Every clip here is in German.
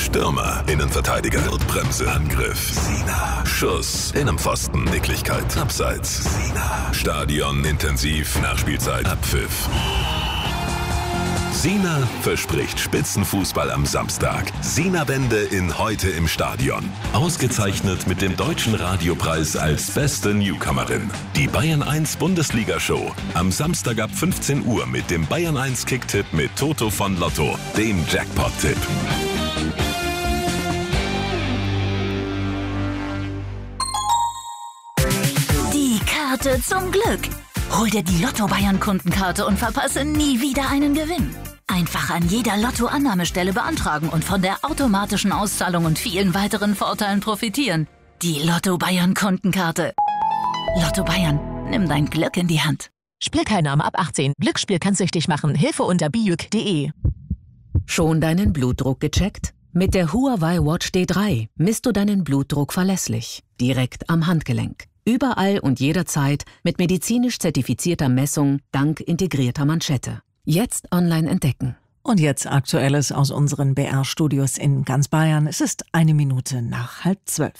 Stürmer, Innenverteidiger, Notbremse, Angriff, Sina, Schuss, Innenpfosten, Nicklichkeit, Abseits, Sina, Stadion, intensiv, Nachspielzeit, Abpfiff. Sina verspricht Spitzenfußball am Samstag. Sina-Wende in Heute im Stadion. Ausgezeichnet mit dem Deutschen Radiopreis als beste Newcomerin. Die Bayern 1 Bundesliga-Show. Am Samstag ab 15 Uhr mit dem Bayern 1 Kicktipp mit Toto von Lotto, dem Jackpot-Tipp. Die Karte zum Glück. Hol dir die Lotto-Bayern-Kundenkarte und verpasse nie wieder einen Gewinn. Einfach an jeder Lotto-Annahmestelle beantragen und von der automatischen Auszahlung und vielen weiteren Vorteilen profitieren. Die Lotto-Bayern-Kundenkarte. Lotto Bayern, nimm dein Glück in die Hand. Spielteilnahme ab 18. Glücksspiel kann süchtig machen. Hilfe unter bijuk.de. Schon deinen Blutdruck gecheckt? Mit der Huawei Watch D3 misst du deinen Blutdruck verlässlich. Direkt am Handgelenk. Überall und jederzeit mit medizinisch zertifizierter Messung dank integrierter Manschette. Jetzt online entdecken. Und jetzt Aktuelles aus unseren BR-Studios in ganz Bayern. Es ist 1 Minute nach 11:30.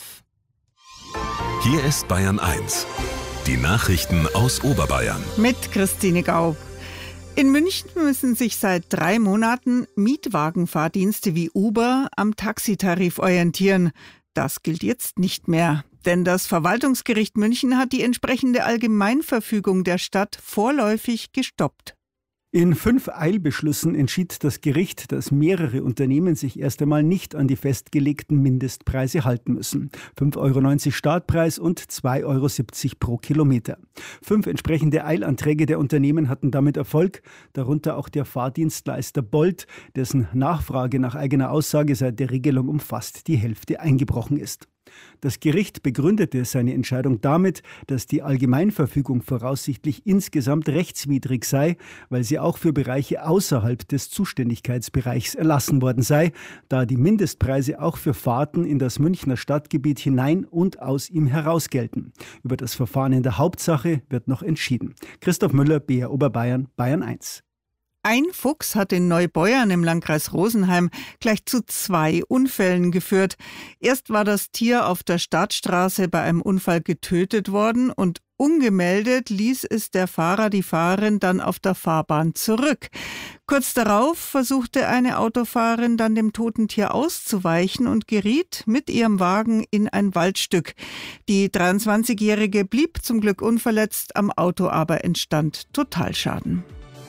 Hier ist Bayern 1. Die Nachrichten aus Oberbayern. Mit Christine Gaub. In München müssen sich seit 3 Monaten Mietwagenfahrdienste wie Uber am Taxitarif orientieren. Das gilt jetzt nicht mehr. Denn das Verwaltungsgericht München hat die entsprechende Allgemeinverfügung der Stadt vorläufig gestoppt. In 5 Eilbeschlüssen entschied das Gericht, dass mehrere Unternehmen sich erst einmal nicht an die festgelegten Mindestpreise halten müssen. 5,90 € Startpreis und 2,70 € pro Kilometer. 5 entsprechende Eilanträge der Unternehmen hatten damit Erfolg, darunter auch der Fahrdienstleister Bolt, dessen Nachfrage nach eigener Aussage seit der Regelung um fast die Hälfte eingebrochen ist. Das Gericht begründete seine Entscheidung damit, dass die Allgemeinverfügung voraussichtlich insgesamt rechtswidrig sei, weil sie auch für Bereiche außerhalb des Zuständigkeitsbereichs erlassen worden sei, da die Mindestpreise auch für Fahrten in das Münchner Stadtgebiet hinein und aus ihm heraus gelten. Über das Verfahren in der Hauptsache wird noch entschieden. Christoph Müller, BR Oberbayern, Bayern 1. Ein Fuchs hat in Neubeuern im Landkreis Rosenheim gleich zu 2 Unfällen geführt. Erst war das Tier auf der Stadtstraße bei einem Unfall getötet worden und ungemeldet ließ es der Fahrer die Fahrerin dann auf der Fahrbahn zurück. Kurz darauf versuchte eine Autofahrerin dann dem toten Tier auszuweichen und geriet mit ihrem Wagen in ein Waldstück. Die 23-Jährige blieb zum Glück unverletzt, am Auto aber entstand Totalschaden.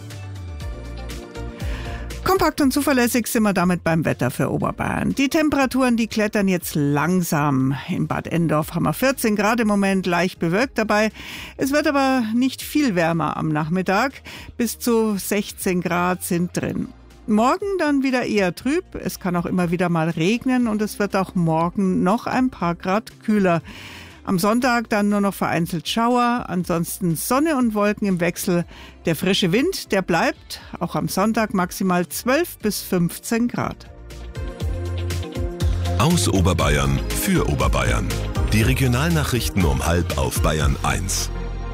Kompakt und zuverlässig sind wir damit beim Wetter für Oberbayern. Die Temperaturen, die klettern jetzt langsam. In Bad Endorf haben wir 14 Grad im Moment, leicht bewölkt dabei. Es wird aber nicht viel wärmer am Nachmittag. Bis zu 16 Grad sind drin. Morgen dann wieder eher trüb. Es kann auch immer wieder mal regnen und es wird auch morgen noch ein paar Grad kühler. Am Sonntag dann nur noch vereinzelt Schauer, ansonsten Sonne und Wolken im Wechsel. Der frische Wind, der bleibt, auch am Sonntag maximal 12 bis 15 Grad. Aus Oberbayern für Oberbayern. Die Regionalnachrichten um 12:30 auf Bayern 1.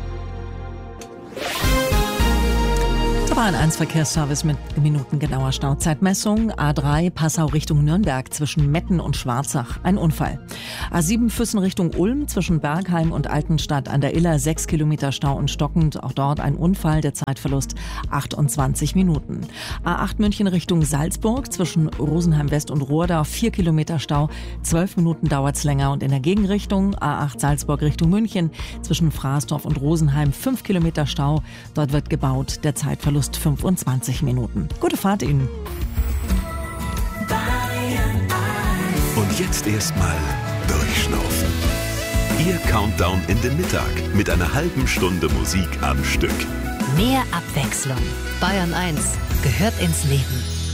Bayern 1 Verkehrsservice mit minutengenauer Stauzeitmessung. A3 Passau Richtung Nürnberg zwischen Metten und Schwarzach. Ein Unfall. A7 Füssen Richtung Ulm zwischen Bergheim und Altenstadt an der Iller 6 Kilometer Stau und stockend. Auch dort ein Unfall. Der Zeitverlust 28 Minuten. A8 München Richtung Salzburg zwischen Rosenheim West und Rohrdorf 4 Kilometer Stau. 12 Minuten dauert's länger. Und in der Gegenrichtung A8 Salzburg Richtung München zwischen Fraßdorf und Rosenheim 5 Kilometer Stau. Dort wird gebaut. Der Zeitverlust 25 Minuten. Gute Fahrt Ihnen. Und jetzt erstmal durchschnaufen. Ihr Countdown in den Mittag mit einer halben Stunde Musik am Stück. Mehr Abwechslung. Bayern 1 gehört ins Leben.